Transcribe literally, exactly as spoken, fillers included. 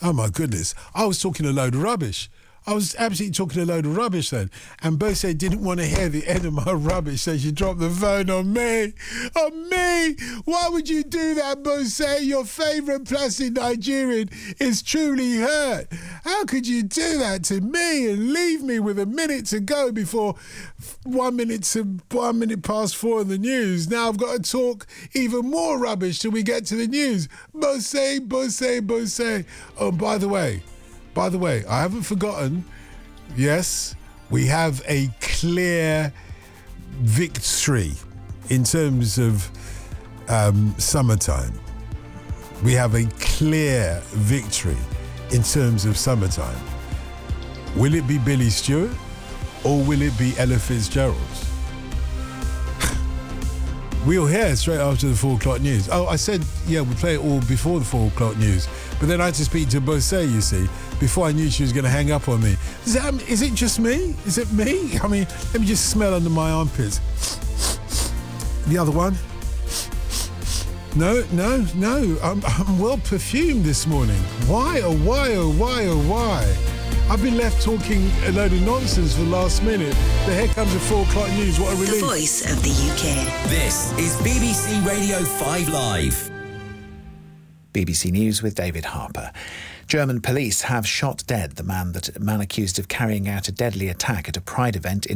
Oh, my goodness. I was talking a load of rubbish. I was absolutely talking a load of rubbish then. And Bose didn't want to hear the end of my rubbish, so she dropped the phone on me. On me! Why would you do that, Bose? Your favourite plastic Nigerian is truly hurt. How could you do that to me and leave me with a minute to go before one minute to one minute past four in the news? Now I've got to talk even more rubbish till we get to the news. Bose, Bose, Bose. Oh, by the way, By the way, I haven't forgotten, yes, we have a clear victory in terms of um, summertime. We have a clear victory in terms of summertime. Will it be Billy Stewart or will it be Ella Fitzgerald? We'll hear straight after the four o'clock news. Oh, I said, yeah, we'll play it all before the four o'clock news. But then I had to speak to Bose, you see, before I knew she was going to hang up on me. Is, that, is it just me? Is it me? I mean, let me just smell under my armpits. The other one? No, no, no. I'm, I'm well perfumed this morning. Why, oh, why, oh, why, oh, why? I've been left talking a load of nonsense for the last minute. But here comes the four o'clock news. What a relief. The voice of the U K. This is B B C Radio five Live. B B C News with David Harper. German police have shot dead the man that man accused of carrying out a deadly attack at a Pride event in